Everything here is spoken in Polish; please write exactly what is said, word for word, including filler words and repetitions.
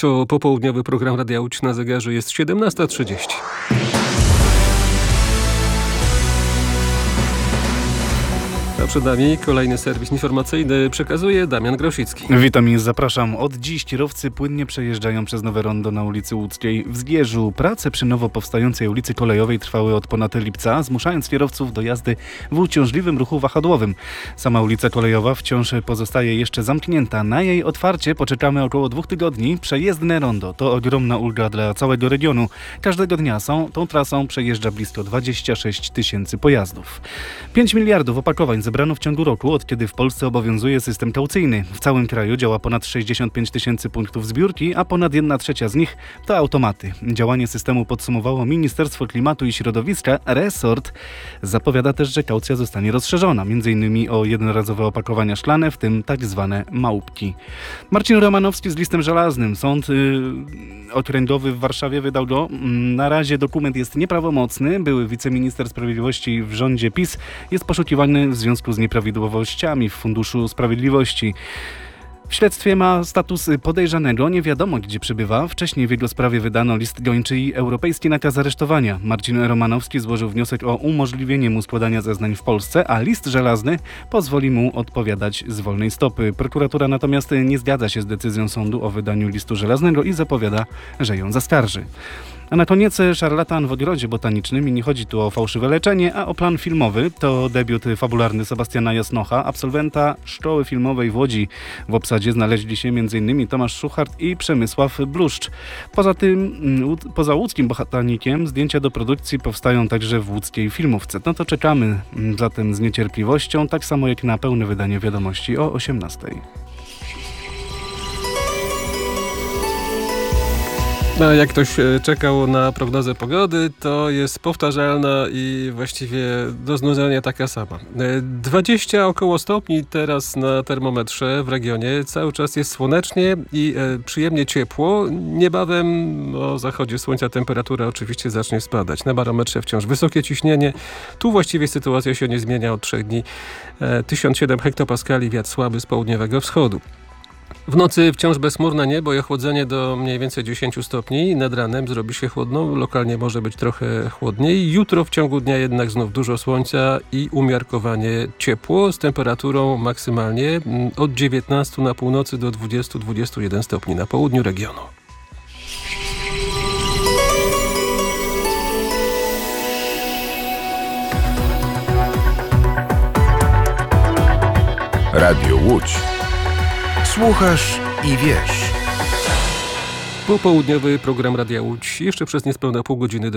To popołudniowy program Radia Łódź, na zegarze jest siedemnasta trzydzieści. A przed nami kolejny serwis informacyjny, przekazuje Damian Grosicki. Witam i zapraszam. Od dziś tirowcy płynnie przejeżdżają przez nowe rondo na ulicy Łódzkiej w Zgierzu. Prace przy nowo powstającej ulicy Kolejowej trwały od ponad lipca, zmuszając kierowców do jazdy w uciążliwym ruchu wahadłowym. Sama ulica Kolejowa wciąż pozostaje jeszcze zamknięta. Na jej otwarcie poczekamy około dwóch tygodni. Przejezdne rondo to ogromna ulga dla całego regionu. Każdego dnia są, tą trasą przejeżdża blisko dwadzieścia sześć tysięcy pojazdów. pięć miliardów opakowań zebrano w ciągu roku, od kiedy w Polsce obowiązuje system kaucyjny. W całym kraju działa ponad sześćdziesiąt pięć tysięcy punktów zbiórki, a ponad jedna trzecia z nich to automaty. Działanie systemu podsumowało Ministerstwo Klimatu i Środowiska. Resort zapowiada też, że kaucja zostanie rozszerzona, między innymi o jednorazowe opakowania szklane, w tym tak zwane małpki. Marcin Romanowski z listem żelaznym. Sąd yy, okręgowy w Warszawie wydał go. Na razie dokument jest nieprawomocny. Były wiceminister sprawiedliwości w rządzie PiS jest poszukiwany w związku z nieprawidłowościami w Funduszu Sprawiedliwości. W śledztwie ma status podejrzanego, nie wiadomo gdzie przebywa. Wcześniej w jego sprawie wydano list gończy i europejski nakaz aresztowania. Marcin Romanowski złożył wniosek o umożliwienie mu składania zeznań w Polsce, a list żelazny pozwoli mu odpowiadać z wolnej stopy. Prokuratura natomiast nie zgadza się z decyzją sądu o wydaniu listu żelaznego i zapowiada, że ją zaskarży. A na koniec szarlatan w ogrodzie botanicznym i nie chodzi tu o fałszywe leczenie, a o plan filmowy. To debiut fabularny Sebastiana Jasnocha, absolwenta Szkoły Filmowej w Łodzi. W obsadzie znaleźli się m.in. Tomasz Szuchart i Przemysław Bluszcz. Poza tym, poza łódzkim botanikiem zdjęcia do produkcji powstają także w łódzkiej filmówce. No to czekamy zatem z niecierpliwością, tak samo jak na pełne wydanie wiadomości o osiemnastej. No, jak ktoś czekał na prognozę pogody, to jest powtarzalna i właściwie do znudzenia taka sama. dwadzieścia około stopni teraz na termometrze w regionie. Cały czas jest słonecznie i przyjemnie ciepło. Niebawem o zachodzie słońca temperatura oczywiście zacznie spadać. Na barometrze wciąż wysokie ciśnienie. Tu właściwie sytuacja się nie zmienia od trzech dni. tysiąc siedem hektopaskali, wiatr słaby z południowego wschodu. W nocy wciąż bezchmurne niebo i ochłodzenie do mniej więcej dziesięć stopni. Nad ranem zrobi się chłodno, lokalnie może być trochę chłodniej. Jutro w ciągu dnia jednak znów dużo słońca i umiarkowanie ciepło z temperaturą maksymalnie od dziewiętnastu na północy do dwudziestu do dwudziestu jeden stopni na południu regionu. Radio Łódź. Słuchasz i wiesz. Popołudniowy program Radia Łódź jeszcze przez niespełna pół godziny do